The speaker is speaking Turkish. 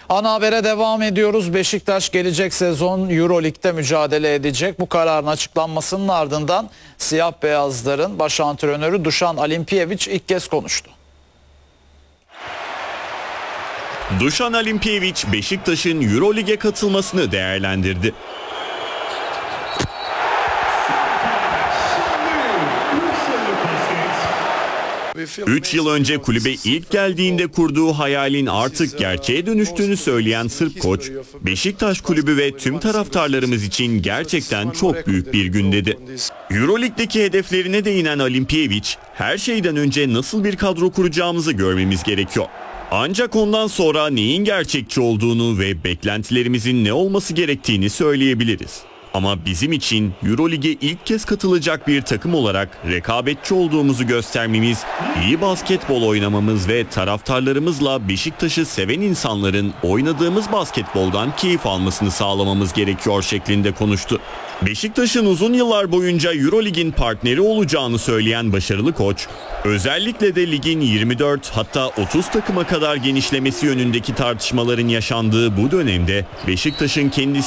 Ana habere devam ediyoruz. Beşiktaş gelecek sezon Euroleague'de mücadele edecek. Bu kararın açıklanmasının ardından siyah beyazların baş antrenörü Dušan Alimpijević ilk kez konuştu. Dušan Alimpijević Beşiktaş'ın Euroleague'e katılmasını değerlendirdi. 3 yıl önce kulübe ilk geldiğinde kurduğu hayalin artık gerçeğe dönüştüğünü söyleyen Sırp koç, Beşiktaş kulübü ve tüm taraftarlarımız için gerçekten çok büyük bir gün dedi. Euroleague'deki hedeflerine değinen Alimpijević, her şeyden önce nasıl bir kadro kuracağımızı görmemiz gerekiyor. Ancak ondan sonra neyin gerçekçi olduğunu ve beklentilerimizin ne olması gerektiğini söyleyebiliriz. Ama bizim için Euroleague'e ilk kez katılacak bir takım olarak rekabetçi olduğumuzu göstermemiz, iyi basketbol oynamamız ve taraftarlarımızla Beşiktaş'ı seven insanların oynadığımız basketboldan keyif almasını sağlamamız gerekiyor şeklinde konuştu. Beşiktaş'ın uzun yıllar boyunca Euroleague'in partneri olacağını söyleyen başarılı koç, özellikle de ligin 24 hatta 30 takıma kadar genişlemesi yönündeki tartışmaların yaşandığı bu dönemde Beşiktaş'ın kendisi